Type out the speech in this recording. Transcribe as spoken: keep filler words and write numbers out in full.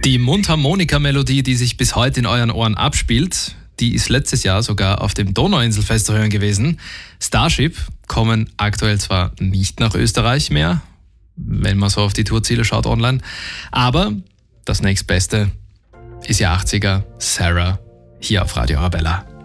Die Mundharmonika-Melodie, die sich bis heute in euren Ohren abspielt, die ist letztes Jahr sogar auf dem Donauinselfest zu hören gewesen. Starship kommen aktuell zwar nicht nach Österreich mehr, wenn man so auf die Tourziele schaut online, aber das nächstbeste ist ja achtziger Sarah hier auf Radio Arabella.